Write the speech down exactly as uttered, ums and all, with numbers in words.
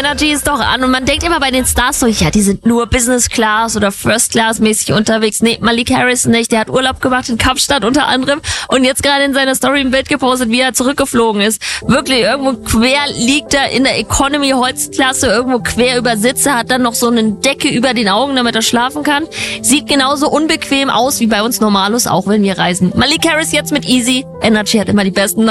Energy ist doch an. Und man denkt immer bei den Stars so, ja, die sind nur Business Class oder First Class mäßig unterwegs. Nee, Malik Harris nicht. Der hat Urlaub gemacht in Kapstadt unter anderem und jetzt gerade in seiner Story ein Bild gepostet, wie er zurückgeflogen ist. Wirklich, irgendwo quer liegt er in der Economy Holzklasse, irgendwo quer über Sitze, hat dann noch so eine Decke über den Augen, damit er schlafen kann. Sieht genauso unbequem aus wie bei uns Normalos, auch wenn wir reisen. Malik Harris jetzt mit Easy. Energy hat immer die besten